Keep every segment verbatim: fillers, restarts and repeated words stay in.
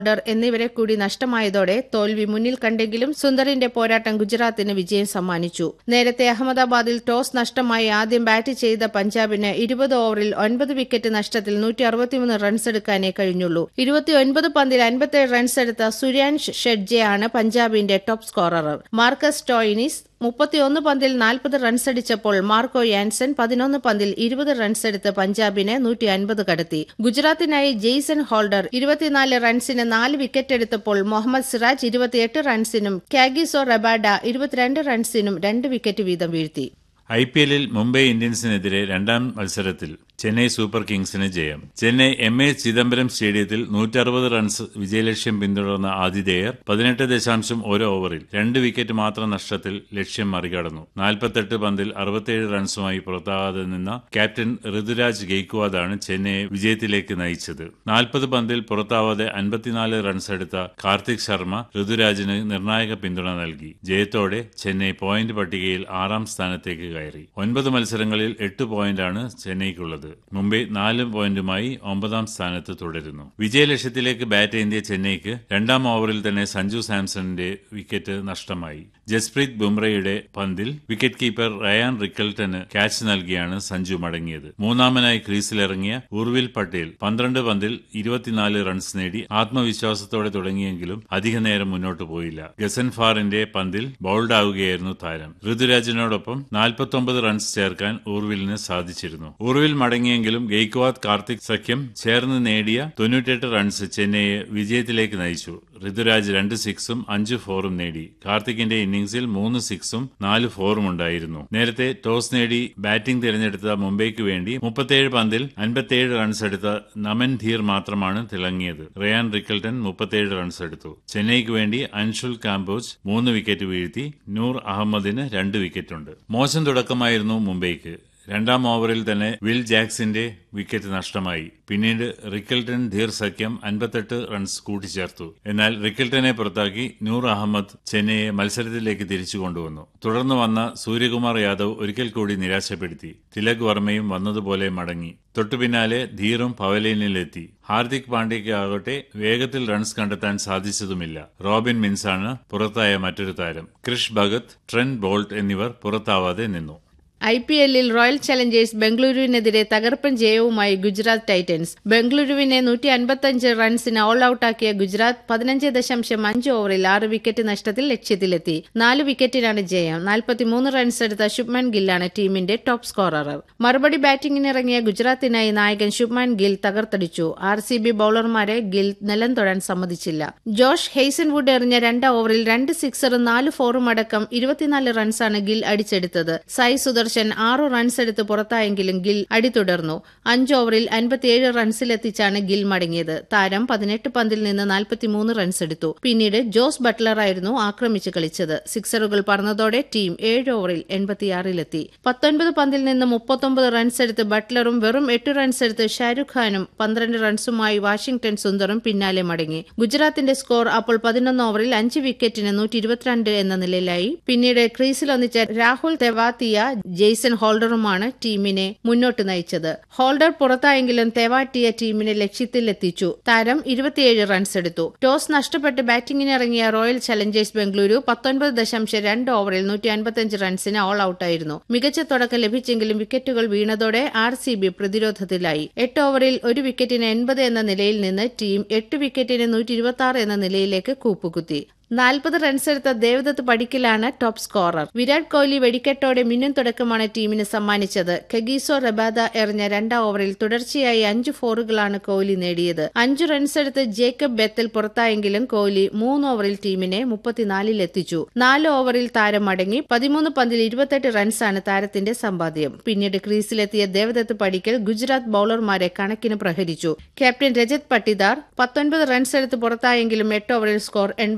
ഡർ എന്നിവരെ കൂടി നഷ്ടമായതോടെ തോൽവി മുന്നിൽ കണ്ടെങ്കിലും സുന്ദറിന്റെ പോരാട്ടം ഗുജറാത്തിന് വിജയം സമ്മാനിച്ചു. നേരത്തെ അഹമ്മദാബാദിൽ ടോസ് നഷ്ടമായി ആദ്യം ബാറ്റ് ചെയ്ത പഞ്ചാബിന് ഇരുപത് ഓവറിൽ ഒൻപത് വിക്കറ്റ് നഷ്ടത്തിൽ നൂറ്റി അറുപത്തിമൂന്ന് റൺസെടുക്കാനേ കഴിഞ്ഞുള്ളൂ. ഇരുപത്തിയൊൻപത് പന്തിൽ അൻപത്തിയേഴ് റൺസെടുത്ത സുര്യാൻഷ് ഷെഡ്ജെയാണ് പഞ്ചാബിന്റെ ടോപ്പ് സ്കോറർ. മാർക്കസ് സ്റ്റോയിനിസ് മുപ്പത്തിയൊന്ന് പന്തിൽ നാൽപ്പത് റൺസടിച്ചപ്പോൾ മാർക്കോ യാൻസൺ പതിനൊന്ന് പന്തിൽ ഇരുപത് റൺസെടുത്ത് പഞ്ചാബിനെ നൂറ്റി അൻപത് കടത്തി. ഗുജറാത്തിനായി ജെയ്സൺ ഹോൾഡർ ഇരുപത്തിനാല് റൺസിന് നാല് വിക്കറ്റ് എടുത്തപ്പോൾ മുഹമ്മദ് സിറാജ് ഇരുപത്തിയെട്ട് റൺസിനും കാഗിസോ റബാഡ ഇരുപത്തിരണ്ട് റൺസിനും രണ്ട് വിക്കറ്റ് വീതം വീഴ്ത്തി. ഐ പി എല്ലിൽ മുംബൈ ഇന്ത്യൻസിനെതിരെ രണ്ടാം മത്സരത്തിൽ ചെന്നൈ സൂപ്പർ കിങ്സിന് ജയം. ചെന്നൈ എം എ ചിദംബരം സ്റ്റേഡിയത്തിൽ നൂറ്ററുപത് റൺസ് വിജയലക്ഷ്യം പിന്തുടർന്ന ആതിഥേയർ പതിനെട്ട് ദശാംശം ഒരു ഓവറിൽ രണ്ട് വിക്കറ്റ് മാത്രം നഷ്ടത്തിൽ ലക്ഷ്യം മറികടന്നു. നാൽപ്പത്തെട്ട് പന്തിൽ അറുപത്തിയേഴ് റൺസുമായി പുറത്താകാതെ നിന്ന ക്യാപ്റ്റൻ ഋതുരാജ് ഗെയ്ക്വാദാണ് ചെന്നൈയെ വിജയത്തിലേക്ക് നയിച്ചത്. നാൽപ്പത് പന്തിൽ പുറത്താവാതെ അൻപത്തിനാല് റൺസ് എടുത്ത കാർത്തിക് ശർമ്മ ഋതുരാജിന് നിർണായക പിന്തുണ നൽകി. ജയത്തോടെ ചെന്നൈ പോയിന്റ് പട്ടികയിൽ ആറാം സ്ഥാനത്തേക്ക് കയറി. ഒൻപത് മത്സരങ്ങളിൽ എട്ട് പോയിന്റാണ് ചെന്നൈക്കുള്ളത്. മുംബൈ നാല് പോയിന്റുമായി ഒമ്പതാം സ്ഥാനത്ത് തുടരുന്നു. വിജയലക്ഷ്യത്തിലേക്ക് ബാറ്റ് ചെയ്തിയ ചെന്നൈക്ക് രണ്ടാം ഓവറിൽ തന്നെ സഞ്ജു സാംസണിന്റെ വിക്കറ്റ് നഷ്ടമായി. ജസ്പ്രീത് ബുംറയുടെ പന്തിൽ വിക്കറ്റ് കീപ്പർ റയാൻ റിക്കൽട്ടന് ക്യാച്ച് നൽകിയാണ് സഞ്ജു മടങ്ങിയത്. മൂന്നാമനായി ക്രീസിലിറങ്ങിയ ഉർവിൽ പട്ടേൽ പന്ത്രണ്ട് പന്തിൽ ഇരുപത്തിനാല് റൺസ് നേടി ആത്മവിശ്വാസത്തോടെ തുടങ്ങിയെങ്കിലും അധികനേരം മുന്നോട്ട് പോയില്ല. ഗസൻഫാറിന്റെ പന്തിൽ ബൌൾഡാവുകയായിരുന്നു താരം. ഋതുരാജിനോടൊപ്പം നാൽപ്പത്തൊമ്പത് റൺസ് ചേർക്കാൻ ഉർവിലിന് സാധിച്ചിരുന്നു. ഉർവിൽ മടങ്ങിയെങ്കിലും ഗെയ്ക്വാദ് കാർത്തിക് സഖ്യം ചേർന്ന് നേടിയ തൊണ്ണൂറ്റെട്ട് റൺസ് ചെന്നൈയെ വിജയത്തിലേക്ക് നയിച്ചു. ഋതുരാജ് രണ്ട് സിക്സും അഞ്ച് ഫോറും നേടി. കാർത്തിക്കിന്റെ ഇന്നിംഗ്സിൽ മൂന്ന് സിക്സും നാല് ഫോറും ഉണ്ടായിരുന്നു. നേരത്തെ ടോസ് നേടി ബാറ്റിംഗ് തിരഞ്ഞെടുത്ത മുംബൈക്ക് വേണ്ടി മുപ്പത്തിയേഴ് പന്തിൽ അൻപത്തിയേഴ് റൺസ് എടുത്ത നമൻ ധീർ മാത്രമാണ് തിളങ്ങിയത്. റയാൻ റിക്കൽട്ടൺ മുപ്പത്തിയേഴ് റൺസ് എടുത്തു. ചെന്നൈക്ക് വേണ്ടി അൻഷുൽ കാംബോജ് മൂന്ന് വിക്കറ്റ് വീഴ്ത്തി. നൂർ അഹമ്മദിന് രണ്ട് വിക്കറ്റുണ്ട്. മോശം തുടക്കമായിരുന്നു മുംബൈക്ക്. രണ്ടാം ഓവറിൽ തന്നെ വിൽ ജാക്സിന്റെ വിക്കറ്റ് നഷ്ടമായി. പിന്നീട് റിക്കൽട്ടൺ ധീർ സഖ്യം അൻപത്തെട്ട് റൺസ് കൂട്ടിച്ചേർത്തു. എന്നാൽ റിക്കൽട്ടനെ പുറത്താക്കി നൂർ അഹമ്മദ് ചെന്നൈയെ മത്സരത്തിലേക്ക് തിരിച്ചു കൊണ്ടുവന്നു. തുടർന്ന് വന്ന സൂര്യകുമാർ യാദവ് ഒരിക്കൽ കൂടി നിരാശപ്പെടുത്തി. തിലക് വർമ്മയും വന്നതുപോലെ മടങ്ങി. തൊട്ടുപിന്നാലെ ധീറും പവലിയനിലെത്തി. ഹാർദിക് പാണ്ഡ്യയ്ക്ക് ആകട്ടെ വേഗത്തിൽ റൺസ് കണ്ടെത്താൻ സാധിച്ചതുമില്ല. റോബിൻ മിൻസാണ് പുറത്തായ മറ്റൊരു താരം. ക്രിഷ് ഭഗത്, ട്രെന്റ് ബോൾട്ട് എന്നിവർ പുറത്താവാതെ നിന്നു. ഐ പി എല്ലിൽ റോയൽ ചലഞ്ചേഴ്സ് ബംഗളൂരുവിനെതിരെ തകർപ്പൻ ജയവുമായി ഗുജറാത്ത് ടൈറ്റൻസ്. ബംഗളൂരുവിനെ നൂറ്റി അൻപത്തിയഞ്ച് റൺസിന് ഓൾ ഔട്ടാക്കിയ ഗുജറാത്ത് പതിനഞ്ച് ദശാംശം അഞ്ച് ഓവറിൽ ആറ് വിക്കറ്റ് നഷ്ടത്തിൽ ലക്ഷ്യത്തിലെത്തി. നാല് വിക്കറ്റിനാണ് ജയം. നാൽപ്പത്തിമൂന്ന് റൺസ് എടുത്ത ശുഭ്മാൻ ഗില്ലാണ് ടീമിന്റെ ടോപ്പ് സ്കോറർ. മറുപടി ബാറ്റിംഗിനിറങ്ങിയ ഗുജറാത്തിനായി നായകൻ Shubman Gill തകർത്തടിച്ചു. R C B ബൌളർമാരെ Gill നിലം തൊടാൻ സമ്മതിച്ചില്ല. ജോഷ് ഹെയ്സൻവുഡ് എറിഞ്ഞ രണ്ടാം ഓവറിൽ രണ്ട് സിക്സറും നാല് ഫോറും അടക്കം ഇരുപത്തിനാല് റൺസാണ് ഗിൽ അടിച്ചെടുത്തത്. സായി സുദർശൻ ആറു റൺസ് എടുത്ത് പുറത്തായെങ്കിലും ഗിൽ അടി തുടർന്നു. അഞ്ച് ഓവറിൽ അൻപത്തിയേഴ് റൺസിലെത്തിച്ചാണ് ഗിൽ മടങ്ങിയത്. താരം പതിനെട്ട് പന്തിൽ നിന്ന് നാൽപ്പത്തിമൂന്ന് റൺസ് എടുത്തു. പിന്നീട് ജോസ് ബട്ട്ലറായിരുന്നു ആക്രമിച്ച് കളിച്ചത്. സിക്സറുകൾ പറന്നതോടെ ടീം ഏഴ് ഓവറിൽ എൺപത്തിയാറിലെത്തി. പത്തൊൻപത് പന്തിൽ നിന്ന് മുപ്പത്തൊമ്പത് റൺസ് എടുത്ത് ബട്ട്ലറും വെറും എട്ട് റൺസ് എടുത്ത് ഷാരൂഖ് ഖാനും പന്ത്രണ്ട് റൺസുമായി വാഷിംഗ്ടൺ സുന്ദറും പിന്നാലെ മടങ്ങി. ഗുജറാത്തിന്റെ സ്കോർ അപ്പോൾ പതിനൊന്ന് ഓവറിൽ അഞ്ച് വിക്കറ്റിന് നൂറ്റി ഇരുപത്തിരണ്ട് എന്ന നിലയിലായി. പിന്നീട് ക്രീസിലൊന്നിച്ച രാഹുൽ തെവാത്തിയ ജെയ്സൺ ഹോൾഡറുമാണ് ടീമിനെ മുന്നോട്ട് നയിച്ചത്. ഹോൾഡർ പുറത്തായെങ്കിലും തെവാറ്റിയ ടീമിനെ ലക്ഷ്യത്തിലെത്തിച്ചു. താരം ഇരുപത്തിയേഴ് റൺസ് എടുത്തു. ടോസ് നഷ്ടപ്പെട്ട് ബാറ്റിംഗിനിറങ്ങിയ റോയൽ ചലഞ്ചേഴ്സ് ബംഗളൂരു പത്തൊൻപത് ദശാംശം രണ്ട് ഓവറിൽ നൂറ്റി അൻപത്തിയഞ്ച് റൺസിന് ഓൾ ഔട്ടായിരുന്നു. മികച്ച തുടക്കം ലഭിച്ചെങ്കിലും വിക്കറ്റുകൾ വീണതോടെ ആർ സി ബി പ്രതിരോധത്തിലായി. എട്ട് ഓവറിൽ ഒരു വിക്കറ്റിന് എൺപത് എന്ന നിലയിൽ നിന്ന് ടീം എട്ട് വിക്കറ്റിന് നൂറ്റി ഇരുപത്തി ആറ് എന്ന നിലയിലേക്ക് കൂപ്പുകുത്തി. നാൽപ്പത് റൺസെടുത്ത ദേവദത്ത് പടിക്കലാണ് ടോപ്പ് സ്കോറർ. വിരാട് കോഹ്ലി വെടിക്കെട്ടോടെ മിന്നും തുടക്കമാണ് ടീമിന് സമ്മാനിച്ചത്. കഗീസോ റബാദ എറിഞ്ഞ രണ്ടാം ഓവറിൽ തുടർച്ചയായി അഞ്ച് ഫോറുകളാണ് കോഹ്ലി നേടിയത്. അഞ്ചു റൺസെടുത്ത് ജേക്കബ് ബെത്തൽ പുറത്തായെങ്കിലും കോഹ്ലി മൂന്ന് ഓവറിൽ ടീമിനെ മുപ്പത്തിനാലിലെത്തിച്ചു. നാല് ഓവറിൽ താരം മടങ്ങി. പതിമൂന്ന് പന്തിൽ ഇരുപത്തെട്ട് റൺസാണ് താരത്തിന്റെ സമ്പാദ്യം. പിന്നീട് ക്രീസിലെത്തിയ ദേവദത്ത് പടിക്കൽ ഗുജറാത്ത് ബൌളർമാരെ കണക്കിന് പ്രഹരിച്ചു. ക്യാപ്റ്റൻ രജത് പട്ടിദാർ പത്തൊൻപത് റൺസെടുത്ത് പുറത്തായെങ്കിലും എട്ട് ഓവറിൽ സ്കോർ എൺപതിലെത്തി.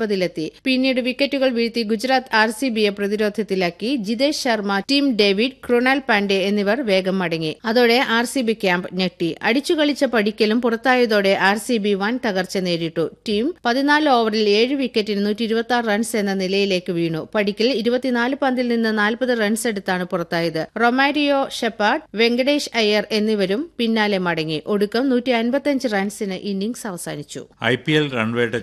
നിലനിർത്തി. പിന്നീട് വിക്കറ്റുകൾ വീഴ്ത്തി Gujarat R C ബിയെ പ്രതിരോധത്തിലാക്കി. Jithesh Sharma, Tim David, Krunal Pandey എന്നിവർ വേഗം മടങ്ങി. അതോടെ ആർ സി ബി ക്യാമ്പ് ഞെട്ടി. അടിച്ചുകളിച്ച പടിക്കലും പുറത്തായതോടെ ആർ സി ബി വൻ തകർച്ച നേരിട്ടു. ടീം പതിനാല് ഓവറിൽ ഏഴ് വിക്കറ്റിന് നൂറ്റി ഇരുപത്തി ആറ് റൺസ് എന്ന നിലയിലേക്ക് വീണു. പടിക്കൽ ഇരുപത്തിനാല് പന്തിൽ നിന്ന് നാൽപ്പത് റൺസ് എടുത്താണ് പുറത്തായത്. റൊമാരിയോ ഷെപ്പാർഡ്, വെങ്കടേഷ് അയ്യർ എന്നിവരും പിന്നാലെ മടങ്ങി. ഒടുക്കം നൂറ്റി അൻപത്തിയഞ്ച് റൺസിന് ഇന്നിംഗ്സ് അവസാനിച്ചു. I P L റൺവേട്ട